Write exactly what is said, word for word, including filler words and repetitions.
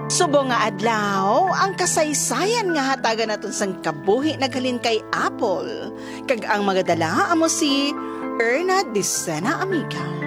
Subo nga adlaw, ang kasaysayan nga hatagan naton sang kabuhi naghalin kay Apple. Kag ang mga dala amo si Erna Disena Amiga.